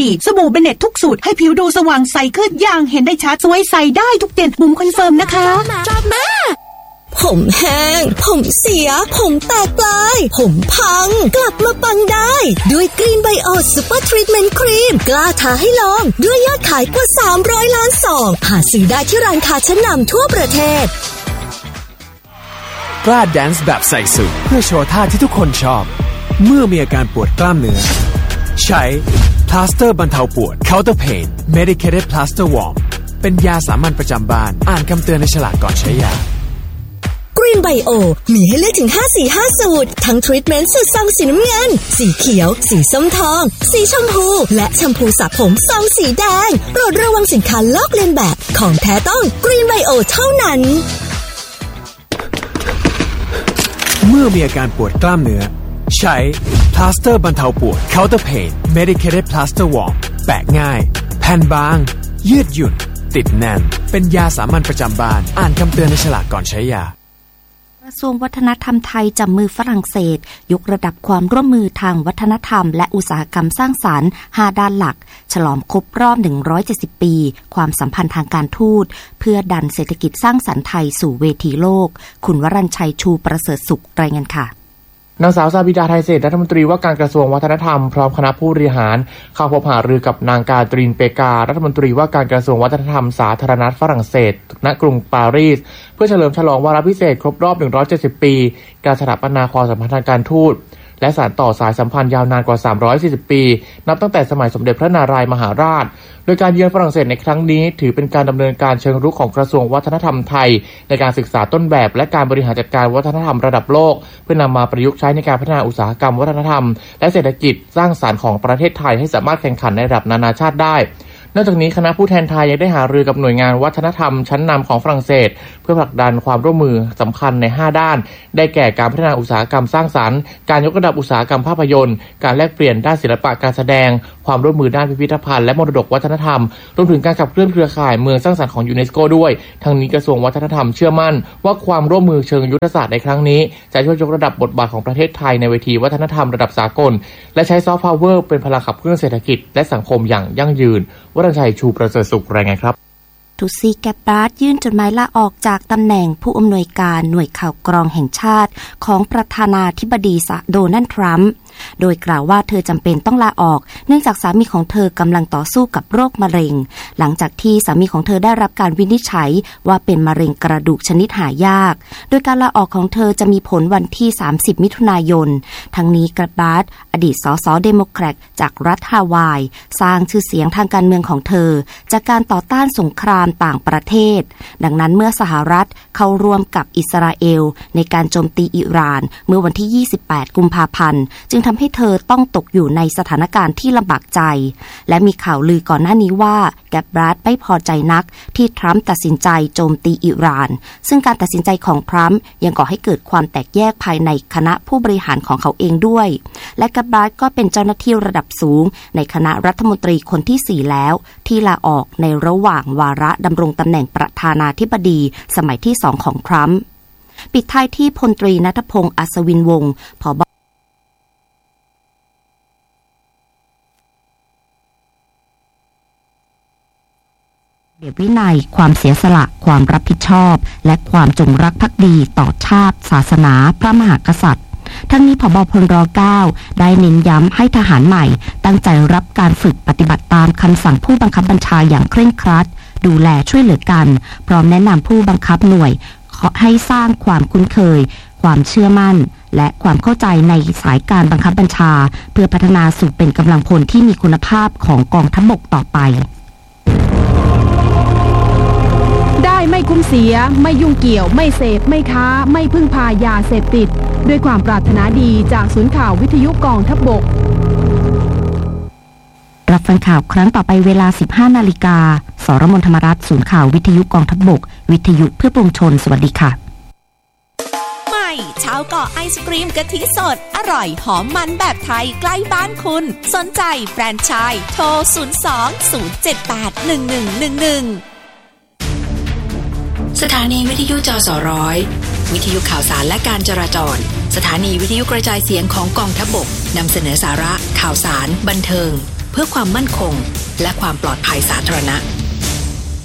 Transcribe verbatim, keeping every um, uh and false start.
สบู่เบเน็ตทุกสูตรให้ผิวดูสว่างใสขึ้นอย่างเห็นได้ชัดสวยใสได้ทุกเดือนบุ๋มคอนเฟิร์มนะคะชอบมากผมแห้งผมเสียผมแตกปลายผมพังกลับมาปังได้ด้วยกรีนไบโอซูเปอร์ทรีทเมนต์ครีมกล้าท้าให้ลองด้วยยอดขายกว่าสามร้อยล้านซองหาซื้อได้ที่ร้านค้าชั้นนำทั่วประเทศกล้าแดนซ์แบบใส่สุดเพื่อโชว์ท่าที่ทุกคนชอบเมื่อมีอาการปวดกล้ามเนื้อใช้พลาสเตอร์บรรเทาปวด Counter Pain Medicated Plaster Warm เป็นยาสามัญประจำบ้านอ่านคำเตือนในฉลากก่อนใช้ยากรีนไบโอมีให้เลือกถึงห้าสีห้าสูตรทั้งทรีทเมนต์สูตรซองสีน้ำเงินสีเขียวสีส้มทองสีชมพูและแชมพูสระผมซองสีแดงโปรดระวังสินค้าลอกเลียนแบบของแท้ต้องกรีนไบโอเท่านั้นเมื่อมีอาการปวดกล้ามเนื้อใช้พลาสเตอร์บรรเทาปวด Counter Pain Medicated Plaster Warm แปะง่ายแผ่นบางยืดหยุ่นติดแน่นเป็นยาสามัญประจำบ้านอ่านคำเตือนในฉลากก่อนใช้ยากระทรวงวัฒนธรรมไทยจับมือฝรั่งเศสยกระดับความร่วมมือทางวัฒนธรรมและอุตสาหกรรมสร้างสรรค์ห้าด้านหลักฉลองครบรอบหนึ่งร้อยเจ็ดสิบปีความสัมพันธ์ทางการทูตเพื่อดันเศรษฐกิจสร้างสรรค์ไทยสู่เวทีโลกคุณวรัญชัยชูประเสริฐสุขรายงานค่ะนางสาวซาบิดาไทยเศรษฐ์รัฐมนตรีว่าการกระทรวงวัฒนธรรมพร้อมคณะผู้บริหารเข้าพบหารือกับนางกาตรีนเปการัฐมนตรีว่าการกระทรวงวัฒนธรรมสาธารณรัฐฝรั่งเศสณกรุงปารีสเพื่อเฉลิมฉลองวาระพิเศษครบรอบหนึ่งร้อยเจ็ดสิบปีการสถาปนาความสัมพันธ์ทางการทูตและสานต่อสายสัมพันธ์ยาวนานกว่าสามร้อยสี่สิบปีนับตั้งแต่สมัยสมเด็จพระนารายมหาราชโดยการเยือนฝรั่งเศสในครั้งนี้ถือเป็นการดำเนินการเชิงรุกของกระทรวงวัฒนธรรมไทยในการศึกษาต้นแบบและการบริหารจัดการวัฒนธรรมระดับโลกเพื่อนำมาประยุกต์ใช้ในการพัฒนาอุตสาหกรรมวัฒนธรรมและเศรษฐกิจสร้างสรรค์ของประเทศไทยให้สามารถแข่งขันในระดับนานาชาติได้นอกจากนี้คณะผู้แทนไทยยังได้หารือกับหน่วยงานวัฒนธรรมชั้นนำของฝรั่งเศสเพื่อผลักดันความร่วมมือสำคัญในห้าด้านได้แก่การพัฒนาอุตสาหกรรมสร้างสรรค์การยกระดับอุตสาหกรรมภาพยนตร์การแลกเปลี่ยนด้านศิลปะการแสดงความร่วมมือด้านพิพิธภัณฑ์และมรดกวัฒนธรรมรวมถึงการขับเคลื่อนเครือข่ายเมืองสร้างสรรค์ของยูเนสโกด้วยทั้งนี้กระทรวงวัฒนธรรมเชื่อมั่นว่าความร่วมมือเชิงยุทธศาสตร์ในครั้งนี้จะช่วยยกระดับบทบาทของประเทศไทยในเวทีวัฒนธรรมระดับสากลและใช้ซอฟต์พาวเวอร์เป็นพลังขับเคลื่อนเศรษฐกิจและสังคมอย่างยั่งยืนวรัญชัยชูประเสริฐสุขรายงานครับทูซีแกปราดยื่นจดหมายลาออกจากตำแหน่งผู้อำนวยการหน่วยข่าวกรองแห่งชาติของประธานาธิบดีโดนัลด์ทรัมป์โดยกล่าวว่าเธอจำเป็นต้องลาออกเนื่องจากสามีของเธอกำลังต่อสู้กับโรคมะเร็งหลังจากที่สามีของเธอได้รับการวินิจฉัยว่าเป็นมะเร็งกระดูกชนิดหายากโดยการลาออกของเธอจะมีผลวันที่สามสิบมิถุนายนทั้งนี้แกปราดอดีตสสเดโมแครตจากรัฐฮาวายสร้างชื่อเสียงทางการเมืองของเธอจากการต่อต้านสงครามต่างประเทศดังนั้นเมื่อสหรัฐเข้าร่วมกับอิสราเอลในการโจมตีอิหร่านเมื่อวันที่ยี่สิบแปดกุมภาพันธ์จึงทำให้เธอต้องตกอยู่ในสถานการณ์ที่ลำบากใจและมีข่าวลือก่อนหน้านี้ว่าแกปราดไม่พอใจนักที่ทรัมป์ตัดสินใจโจมตีอิหร่านซึ่งการตัดสินใจของทรัมป์ยังก่อให้เกิดความแตกแยกภายในคณะผู้บริหารของเขาเองด้วยและแกปราดก็เป็นเจ้าหน้าที่ระดับสูงในคณะรัฐมนตรีคนที่สี่แล้วที่ลาออกในระหว่างวาระดำรงตำแหน่งประธานาธิบดีสมัยที่สองของทรัมป์ปิดท้ายที่พลตรีณัฐพงษ์อัศวินวงศ์ผบ.เดี๋ยววินัยความเสียสละความรับผิดชอบและความจงรักภักดีต่อชาติศาสนาพระมหากษัตริย์ทั้งนี้ผบ.พลร.เก้าได้เน้นย้ำให้ทหารใหม่ตั้งใจรับการฝึกปฏิบัติตามคำสั่งผู้บังคับบัญชาอย่างเคร่งครัดดูแลช่วยเหลือกันพร้อมแนะนำผู้บังคับหน่วยให้สร้างความคุ้นเคยความเชื่อมั่นและความเข้าใจในสายการบังคับบัญชาเพื่อพัฒนาสู่เป็นกำลังพลที่มีคุณภาพของกองทัพบกต่อไปได้ไม่คุ้มเสียไม่ยุ่งเกี่ยวไม่เสพไม่ค้าไม่พึ่งพายาเสพติดด้วยความปรารถนาดีจากศูนย์ข่าววิทยุกองทัพบกรับฟังข่าวครั้งต่อไปเวลา สิบห้านาฬิกา สรมนธรรมรัฐศูนย์ข่าววิทยุกองทัพบกวิทยุเพื่อปวงชนสวัสดีค่ะใหม่ชาวเกาะไอศกรีมกะทิสดอร่อยหอมมันแบบไทยใกล้บ้านคุณสนใจแฟรนไชส์โทรศูนย์ สอง ศูนย์ เจ็ด แปด หนึ่ง หนึ่ง หนึ่ง หนึ่งสถานีวิทยุจสร้อยวิทยุข่าวสารและการจราจรสถานีวิทยุกระจายเสียงของกองทัพบกนำเสนอสาระข่าวสารบันเทิงเพื่อความมั่นคงและความปลอดภัยสาธารณะ